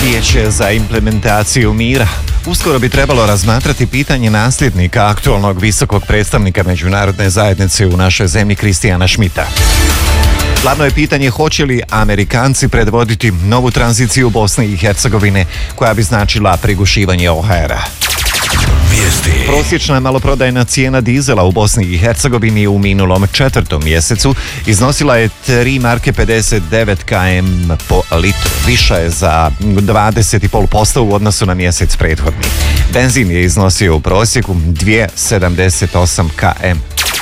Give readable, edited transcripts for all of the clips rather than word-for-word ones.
Vijeće za implementaciju mira uskoro bi trebalo razmatrati pitanje nasljednika aktualnog visokog predstavnika međunarodne zajednice u našoj zemlji Kristijana Schmidta. Glavno je pitanje hoće li Amerikanci predvoditi novu tranziciju Bosne i Hercegovine koja bi značila prigušivanje OHR-a. Prosječna maloprodajna cijena dizela u Bosni i Hercegovini u minulom 4. mjesecu iznosila je 3 marke 59 km po litru. Viša je za 20,5% u odnosu na mjesec prethodni. Benzin je iznosio u prosjeku 2,78 km.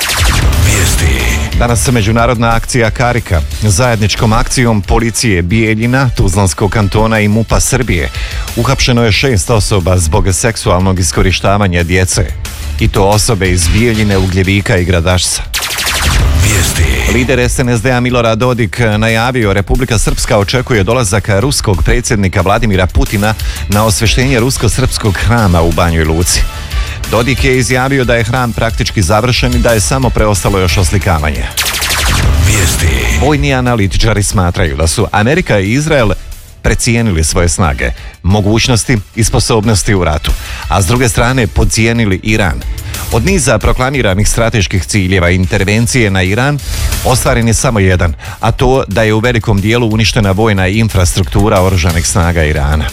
Danas međunarodna akcija Karika. Zajedničkom akcijom policije Bijeljina, Tuzlanskog kantona i MUP-a Srbije uhapšeno je 6 osoba zbog seksualnog iskorištavanja djece. I to osobe iz Bijeljine, Ugljevika i Gradašca. Lider SNSD-a Milorad Dodik najavio Republika Srpska očekuje dolazak ruskog predsjednika Vladimira Putina na osveštenje rusko-srpskog hrama u Banjoj Luci. Dodik je izjavio da je hram praktički završen i da je samo preostalo još oslikavanje. Vojni analitičari smatraju da su Amerika i Izrael precijenili svoje snage, mogućnosti i sposobnosti u ratu, a s druge strane podcijenili Iran. Od niza proklamiranih strateških ciljeva intervencije na Iran ostvaren je samo jedan, a to da je u velikom dijelu uništena vojna infrastruktura oružanih snaga Irana.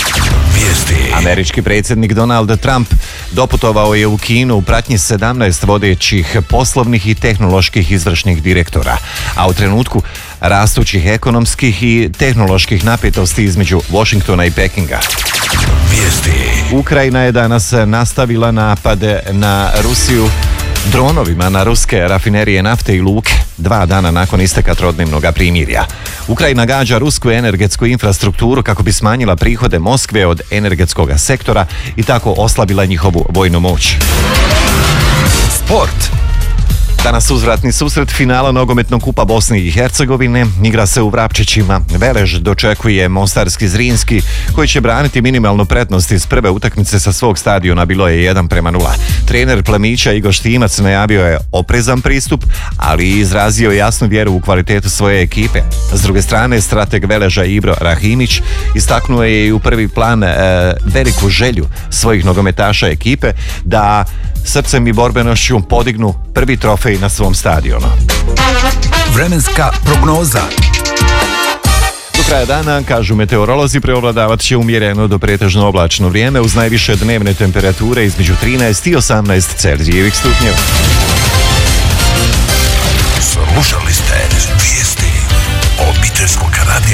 Američki predsjednik Donald Trump doputovao je u Kinu u pratnji 17 vodećih poslovnih i tehnoloških izvršnih direktora, a u trenutku rastućih ekonomskih i tehnoloških napetosti između Washingtona i Pekinga. Ukrajina je danas nastavila napade na Rusiju dronovima na ruske rafinerije nafte i luke 2 dana nakon isteka trodnevnog primirja. Ukrajina gađa rusku energetsku infrastrukturu kako bi smanjila prihode Moskve od energetskog sektora i tako oslabila njihovu vojnu moć. Sport. Danas uzvratni susret finala nogometnog kupa Bosne i Hercegovine igra se u Vrapčićima. Velež dočekuje mostarski Zrinski koji će braniti minimalnu prednost iz prve utakmice sa svog stadiona, bilo je 1:0. Trener Plemića Igor Štimac najavio je oprezan pristup, ali i izrazio jasnu vjeru u kvalitetu svoje ekipe. S druge strane, strateg Veleža Ibro Rahimić istaknuo je i u prvi plan veliku želju svojih nogometaša ekipe da srcem i borbenošću podignu prvi trofej na svom stadionu. Vremenska prognoza. Do kraja dana, kažu meteorolozi, preovladavat će umjereno do pretežno oblačno vrijeme uz najviše dnevne temperature između 13 i 18 Celzijevih stupnjeva. Slušali ste vijesti obiteljskog radija.